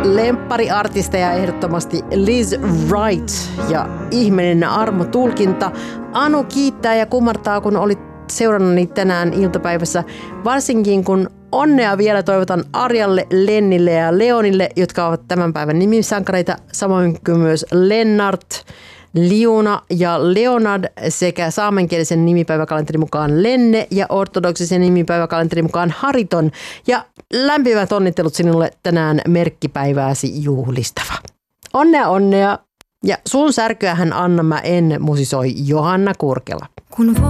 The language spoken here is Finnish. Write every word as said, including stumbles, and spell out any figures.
lemppariartisteja ehdottomasti Liz Wright ja ihmeellinen armotulkinta. Anu kiittää ja kumartaa, kun olit seurannut niitä tänään iltapäivässä, varsinkin kun onnea vielä toivotan Arjalle, Lennille ja Leonille, jotka ovat tämän päivän nimisankareita, samoin kuin myös Lennart, Liuna ja Leonard sekä saamenkielisen nimipäiväkalenterin mukaan Lenne ja ortodoksisen nimipäiväkalenterin mukaan Hariton. Ja lämpimät onnittelut sinulle tänään merkkipäivääsi juhlistava. Onnea, onnea. Ja sun särkyähän Anna mä en musisoi Johanna Kurkela. Kun